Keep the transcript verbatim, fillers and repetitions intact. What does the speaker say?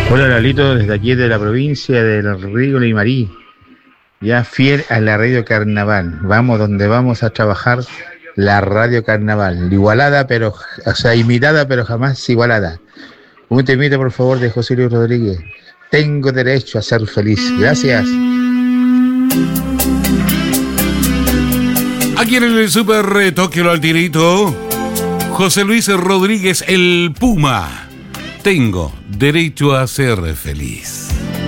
Hola Lalito, desde aquí de la provincia del Río Limarí, ya fiel a la radio Carnaval. Vamos donde vamos a trabajar, la radio Carnaval, igualada, pero, o sea, imitada, pero jamás igualada. Un temita, por favor, de José Luis Rodríguez. Tengo derecho a ser feliz. Gracias. Aquí en el Super Tokio al tirito, José Luis Rodríguez, el Puma. Tengo derecho a ser feliz.